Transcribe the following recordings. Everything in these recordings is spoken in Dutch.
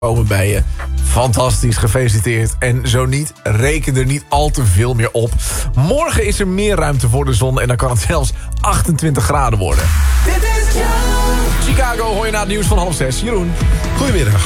komen bij je. Fantastisch, gefeliciteerd. En zo niet, reken er niet al te veel meer op. Morgen is er meer ruimte voor de zon en dan kan het zelfs 28 graden worden. Dit is Chicago, hoor je na het nieuws van 5:30. Jeroen. Goedemiddag.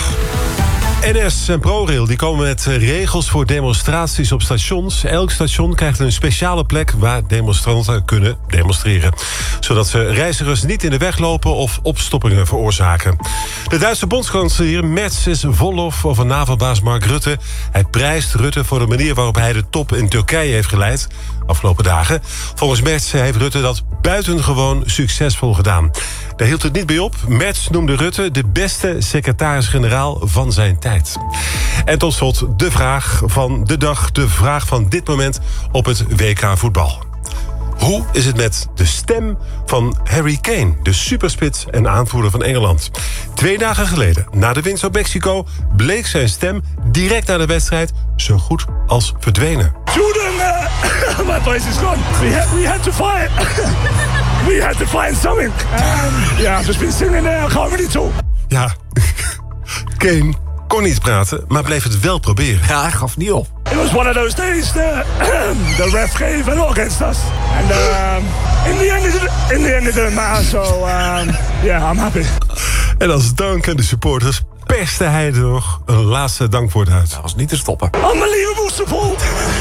NS en ProRail die komen met regels voor demonstraties op stations. Elk station krijgt een speciale plek waar demonstranten kunnen demonstreren. Zodat ze reizigers niet in de weg lopen of opstoppingen veroorzaken. De Duitse bondskanselier Merz is vol lof over NAVO-baas Mark Rutte. Hij prijst Rutte voor de manier waarop hij de top in Turkije heeft geleid afgelopen dagen. Volgens Merz heeft Rutte dat buitengewoon succesvol gedaan. Daar hield het niet bij op. Merz noemde Rutte de beste secretaris-generaal van zijn tijd. En tot slot de vraag van de dag, de vraag van dit moment op het WK voetbal. Hoe is het met de stem van Harry Kane, de superspits en aanvoerder van Engeland? 2 dagen geleden, na de winst op Mexico, bleek zijn stem direct na de wedstrijd zo goed als verdwenen. Jordan, my voice is gone. We had to fight. We had to find something. Yeah, I've just been singing there. I can't really talk. Ja, Kane kon niet praten, maar bleef het wel proberen. Ja, hij gaf niet op. It was one of those days the ref gave a lot against us. And in the end it didn't matter. So yeah, I'm happy. En als dank aan de supporters perste hij er nog een laatste dankwoord uit. Dat was niet te stoppen. Unbelievable support.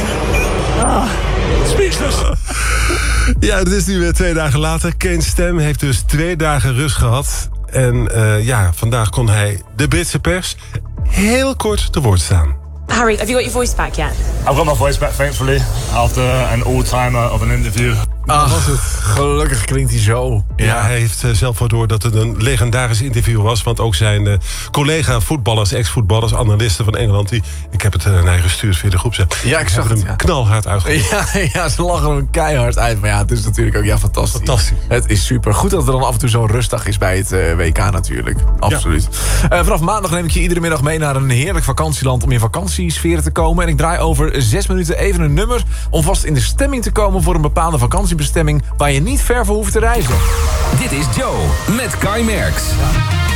Speechless. Ja, het is nu weer 2 dagen later. Kane's stem heeft dus 2 dagen rust gehad. En vandaag kon hij de Britse pers heel kort te woord staan. Harry, have you got your voice back yet? I've got my voice back, thankfully, after an all-timer of an interview. Gelukkig klinkt hij zo. Ja, hij heeft zelf wel door dat het een legendarisch interview was. Want ook zijn collega-voetballers, ex-voetballers, analisten van Engeland... ik heb het naar gestuurd via de groepsapp. Ja, ik zag het, hem knalhard uitgegooid. Ja, ze lachen hem keihard uit. Maar ja, het is natuurlijk ook fantastisch. Fantastisch. Het is super. Goed dat er dan af en toe zo'n rustdag is bij het WK natuurlijk. Absoluut. Ja. Vanaf maandag neem ik je iedere middag mee naar een heerlijk vakantieland... om in vakantiesferen te komen. En ik draai over 6 minuten even een nummer... om vast in de stemming te komen voor een bepaalde vakantiebestemming... waar je niet ver voor hoeft te reizen. Dit is Joe met Kai Merks.